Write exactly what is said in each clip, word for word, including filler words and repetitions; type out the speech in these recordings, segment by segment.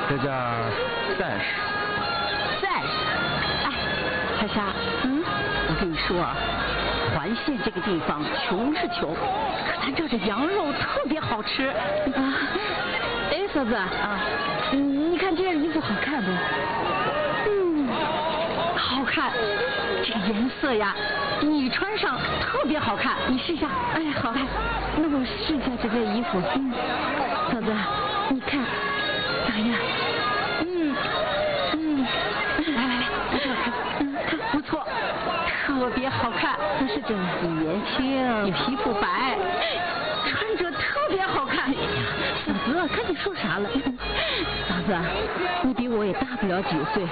这叫暂时。 暂时。哎，小霞，嗯，我跟你说啊，环县这个地方穷是穷，可咱这儿的羊肉特别好吃啊。哎，嫂子啊，嗯，你看这件衣服好看不？嗯，好看。这个颜色呀，你穿上特别好看，你试一下。哎，好看。那我试一下这件衣服。嗯，嫂子，你看咋样？嗯嗯，来来来，我给我看。嗯，看不错，特别好看。那是真的，你年轻，你皮肤白，穿着特别好看。嫂子，看你说啥了？嫂子，你比我也大不了几岁。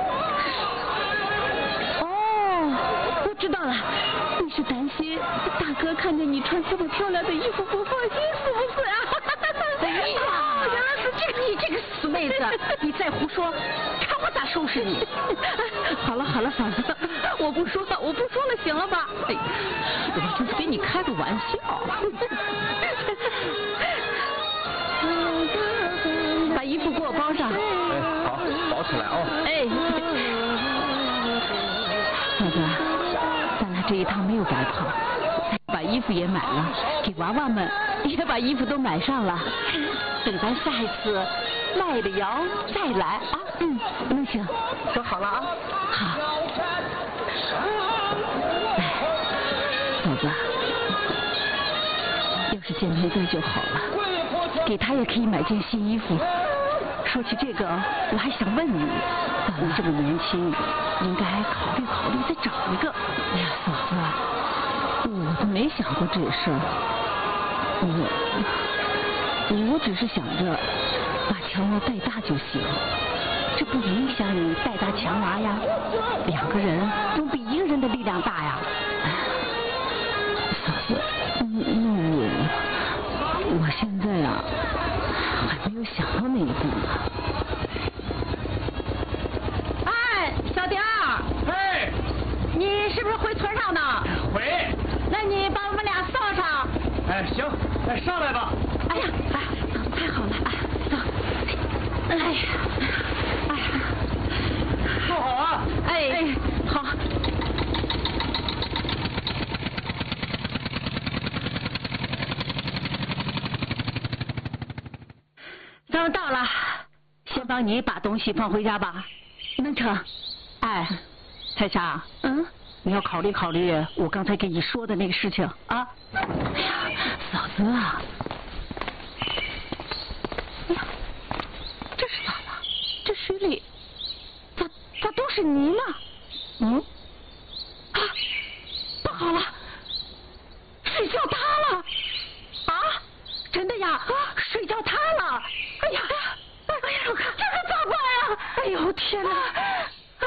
哦，我知道了，你是担心大哥看见你穿这么漂亮的衣服不放心，是不是啊？哎呀，原来是这个，你这个死妹子，你再胡说，看我咋收拾你！好了好了，嫂子，我不说了，我不说了，行了吧？哎，我就是跟你开个玩笑。把衣服给我包上。 哎，好，包起来哦。 哎，嫂子，咱俩这一趟没有白跑，把衣服也买了，给娃娃们也把衣服都买上了。等咱下一次卖了羊再来啊。嗯，那行， 说好了啊。 好。哎，嫂子，要是见梅哥就好了，给他也可以买件新衣服。说起这个，我还想问你，你这么年轻，应该考虑考虑再找一个。哎呀，嫂子，我都没想过这事儿。我我只是想着把强娃带大就行，这不影响你带大强娃呀。两个人总比一个人的力量大呀。嫂子，那我我现在呀、啊、还没有想到那一步呢。哎，小丁儿， 嘿， 你是不是回村上呢？ 回。 那你把我们俩送上。 哎，行，哎，上来吧。 哎呀，哎，太好了，哎，走。哎呀，哎呀， 坐好啊。 哎哎，好。咱们到了，先帮你把东西放回家吧，能成？哎，彩霞，嗯，你要考虑考虑我刚才跟你说的那个事情啊。哎呀，嫂子啊，哎呀，这是咋了？这水里咋咋都是泥了？嗯？啊，不好了，水浇塌了！啊，真的呀？啊！